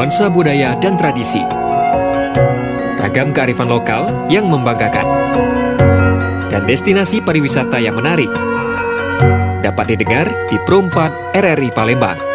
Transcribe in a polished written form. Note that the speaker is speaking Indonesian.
nuansa budaya dan tradisi, ragam kearifan lokal yang membanggakan, dan destinasi pariwisata yang menarik dapat didengar di Pro 4 RRI Palembang.